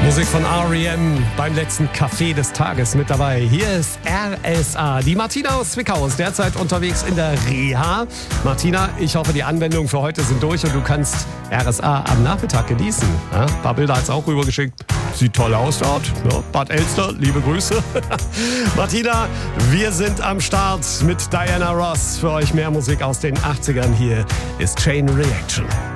Musik von R.E.M. beim letzten Café des Tages mit dabei. Hier ist RSA. Die Martina aus Zwickau ist derzeit unterwegs in der Reha. Martina, ich hoffe, die Anwendungen für heute sind durch und du kannst RSA am Nachmittag genießen. Ja, ein paar Bilder hat es auch rübergeschickt. Sieht toll aus dort. Ja, Bad Elster, liebe Grüße. Martina, wir sind am Start mit Diana Ross. Für euch mehr Musik aus den 80ern. Hier ist Chain Reaction.